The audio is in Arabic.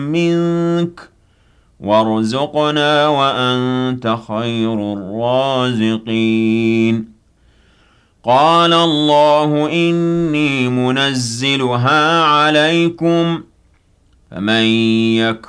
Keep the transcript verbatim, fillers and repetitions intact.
منك وارزقنا وأنت خير الرازقين. قال الله إني منزلها عليكم فمن يكفر